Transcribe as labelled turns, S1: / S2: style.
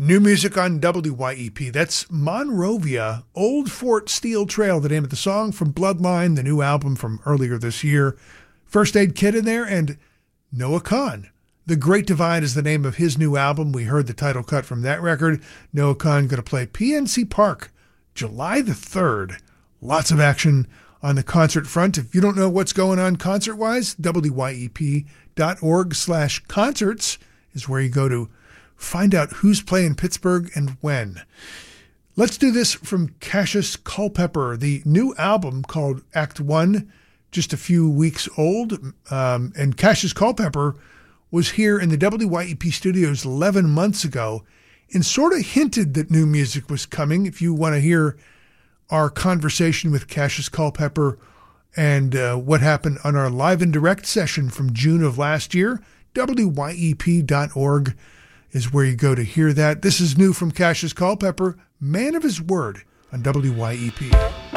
S1: New music on WYEP. That's Monrovia, Old Fort Steel Trail, the name of the song from Bloodline, the new album from earlier this year. First Aid Kit in there, and Noah Kahan. The Great Divide is the name of his new album. We heard the title cut from that record. Noah Kahan going to play PNC Park July the 3rd. Lots of action on the concert front. If you don't know what's going on concert-wise, wyep.org/concerts is where you go to find out who's playing Pittsburgh and when. Let's do this from Cassius Culpepper, the new album called Act One, just a few weeks old. And Cassius Culpepper was here in the WYEP studios 11 months ago and sort of hinted that new music was coming. If you want to hear our conversation with Cassius Culpepper and what happened on our live and direct session from June of last year, wyep.org is where you go to hear that. This is new from Cassius Culpepper, Man of His Word on WYEP.